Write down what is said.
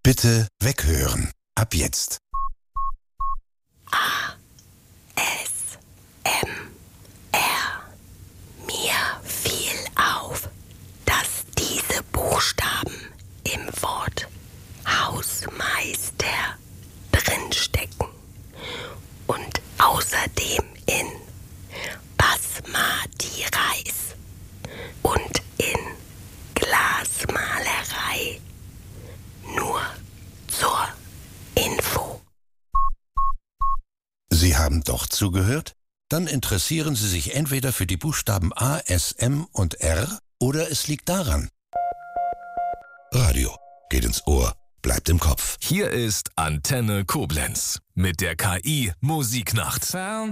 Bitte weghören. Ab jetzt. Mir fiel auf, dass diese Buchstaben im Wort Hausmeister drinstecken und außerdem in Basmati Reis und in Glasmalerei. Nur zur Info. Sie haben doch zugehört? Dann interessieren Sie sich entweder für die Buchstaben A, S, M und R oder es liegt daran. Radio geht ins Ohr, bleibt im Kopf. Hier ist Antenne Koblenz mit der KI Musiknacht.